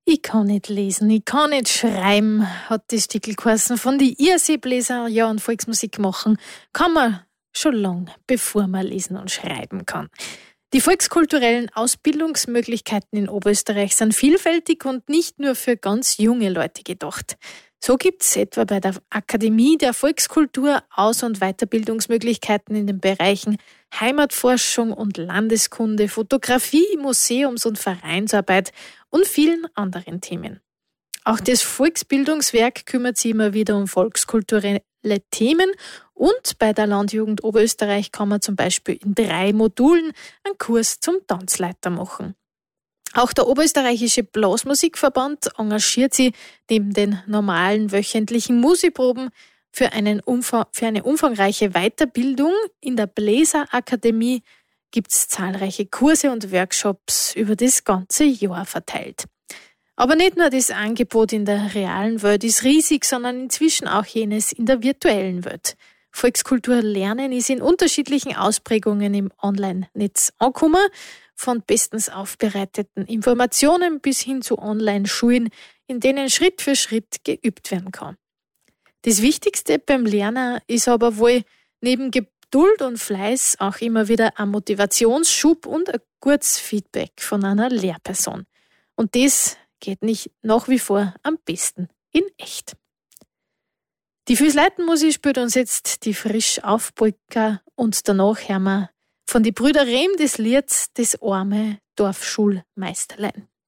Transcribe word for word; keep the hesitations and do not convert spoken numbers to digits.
Ich kann nicht lesen, ich kann nicht schreiben, hat das Stickel geheißen. Von die Irrsee-Bläser ja und Volksmusik machen kann man schon lang, bevor man lesen und schreiben kann. Die volkskulturellen Ausbildungsmöglichkeiten in Oberösterreich sind vielfältig und nicht nur für ganz junge Leute gedacht. So gibt es etwa bei der Akademie der Volkskultur Aus- und Weiterbildungsmöglichkeiten in den Bereichen Heimatforschung und Landeskunde, Fotografie, Museums- und Vereinsarbeit und vielen anderen Themen. Auch das Volksbildungswerk kümmert sich immer wieder um volkskulturelle Themen und bei der Landjugend Oberösterreich kann man zum Beispiel in drei Modulen einen Kurs zum Tanzleiter machen. Auch der Oberösterreichische Blasmusikverband engagiert sich neben den normalen wöchentlichen Musikproben für, einen Umfang, für eine umfangreiche Weiterbildung. In der Bläserakademie gibt es zahlreiche Kurse und Workshops über das ganze Jahr verteilt. Aber nicht nur das Angebot in der realen Welt ist riesig, sondern inzwischen auch jenes in der virtuellen Welt. Volkskultur lernen ist in unterschiedlichen Ausprägungen im Online-Netz angekommen, von bestens aufbereiteten Informationen bis hin zu Online-Schulen, in denen Schritt für Schritt geübt werden kann. Das Wichtigste beim Lernen ist aber wohl neben Geduld und Fleiß auch immer wieder ein Motivationsschub und ein gutes Feedback von einer Lehrperson. Und das geht nicht nach wie vor am besten in echt. Die Füßleitenmusik spielt uns jetzt die frisch Aufpolka und danach hören wir von die Brüder Rehm des Lieds Das arme Dorfschulmeisterlein.